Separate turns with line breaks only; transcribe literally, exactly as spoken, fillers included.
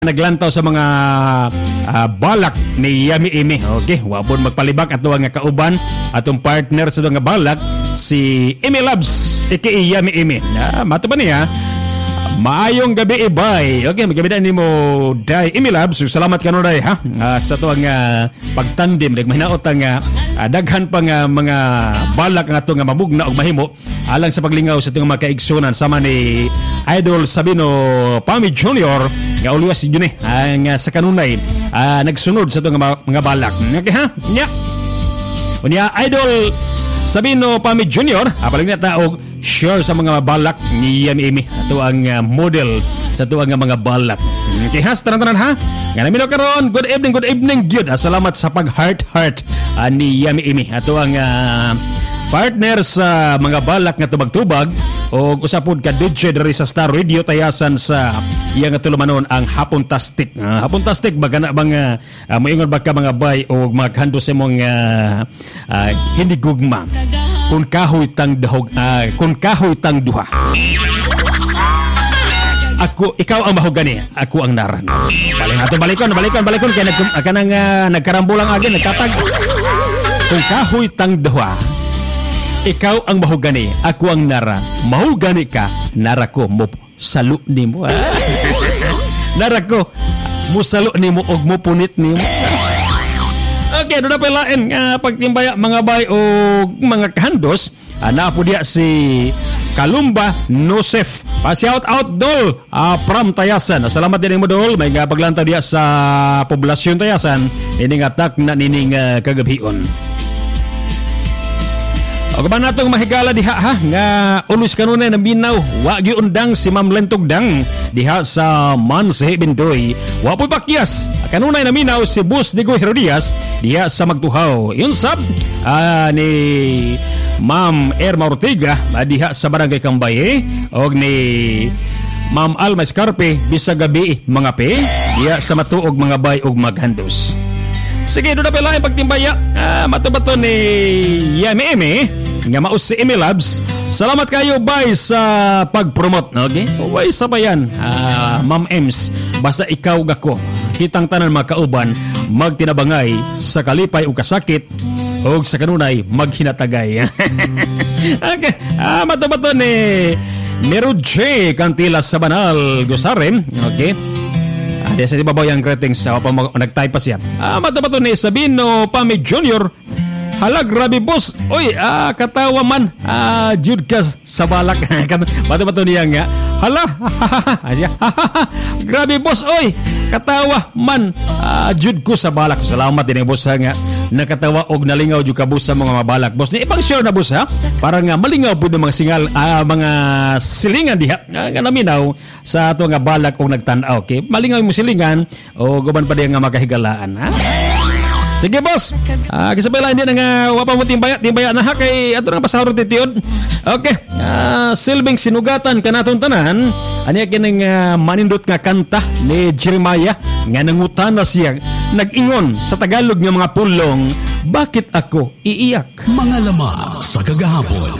naglantaw sa mga uh, balak ni Yami Imi. Okay, wabon magpalibak ato nga kauban atong partner sa nga balak si Imi Labs aka Yami Imi. Na mato ba niya? Maayong gabi ibay. Okay, magabida nimo Day Imi Labs. Salamat kanon day ha. Uh, sa to nga uh, pagtandim nagmahinaot nga uh, daghan pa nga mga balak nga ato nga mamugna og mahimo alang sa paglingaw sa itong mga kaigsunan sama ni Idol Sabino Pami Junior nga uliwas yun eh ang uh, sa kanunay uh, nagsunod sa itong mga, mga balak. Okay ha? Nya unya Idol Sabino Pami Junior apalang niya taog sure sa mga balak ni Yami Imi. Ito ang uh, model sa ito ang uh, mga balak. Okay ha? Tanan-tanan ha? Nga namin karon good evening, good evening good. Ah, salamat sa pag-heart-heart uh, ni Yami Imi. Ito ang uh, partner sa mga balak nga tubag-tubag o usapod ka D J dari sa Star Radio tayasan sa iya nga tulumanon ang Hapontastic. Uh, Hapontastic baga na bang uh, uh, moingon ba ka mga bay o maghando sa mong uh, uh, hindi gugma kung kahoy tang dahog uh, kung kahoy tang duha. Ako, ikaw ang mahugani, ako ang naran. Balik nato, balikon, balikon, balikon kaya nag, kanang uh, nagkarambulang agin, nagkatag. Kung kahoy tang duha, ikaw ang mahugani, ako ang nara. Mahugani ka, nara ko mo salo nimo. Nara ko mo salo nimo og mo punit nimo. Okay, doon na palain nga pagtimbaya mga bay o mga kahandos. Ana po diya si Kalumba Nosef. Pa-shout out Dol uh, from Tayasan. Salamat din mo Dol. May nga paglanta diya sa poblasyon Tayasan. Ining atak na nining uh, kagabion. O kaban natong mahigala diha ha nga ulos kanunay na binaw wa giundang si Ma'am Lentugdang diha sa Manse Bindoy. Wa po'y pakyas kanunay na minaw si Bus Digo Herodias diha sa Magtuhaw. Yun sab uh, ni Ma'am Erma Ortega uh, diha sa Barangay Cambaye og ni Ma'am Alma Escarpe bisa gabi mga pe diha sa Matuog mga bay og maghandos. Sige, doon na pala yung pagtimbaya. Ah, mato-bato ni Yami Imi nga maus si Imi Labs. Salamat kayo, bye, sa pag-promote. Okay? Uway, sabayan. Ah, Ma'am Ems, basta ikaw gako. Kitang tanan mga kauban, magtinabangay sa kalipay o kasakit o sa kanunay, maghinatagay. Okay. Ah, mato-bato ni Meru J. Cantilas sa Banal, Gusaren. Okay? Di sa ibabaw yung greetings sa pa nag-type pa siya. Ah, matabato ni Sabino Pami Junior. Hala, grabe boss. Oy, ah, katawa man. Ah, jud ka sa balak. Matabato niya nga. Hala, asya. Grabe boss, oy. Katawa man. Ah, jud ko sa balak. Salamat din boss nga. Nakatawa og nalingaw jud ka boss sa mga mabalak. Boss, ni ibang sure na boss ha. Para nga malingaw pud mga singal ah, mga silingan diha. Nga naminaw sa ato nga balak og nagtan-aw. Okay? Malingaw mo silingan o guban pa diha nga makahigalaan ha. Sige boss. Ah, kisabela hindi na nga wapa mo timbaya, timbaya na ha kay ato nga pasahurot titiod. Okay. Ah, silbing sinugatan kanaton tanan. Ani kining uh, manindot nga kanta ni Jeremiah nga nangutana siya nag-ingon sa Tagalog nga mga pulong, bakit ako iiyak?
Mga lamang sa kagahapon.